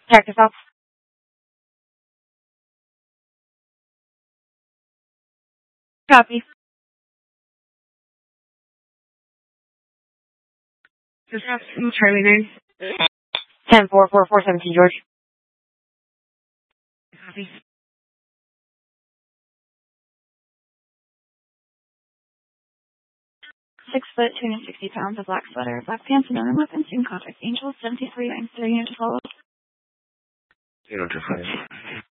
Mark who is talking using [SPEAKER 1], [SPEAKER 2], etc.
[SPEAKER 1] Check yourself. Copy. Charlie name. 10-4-4-4-17, George. Copy. 6 foot, 260 pounds, a black sweater, black pants, and no weapons, in contact. Angel 73, I'm 3 inches tall.
[SPEAKER 2] 025.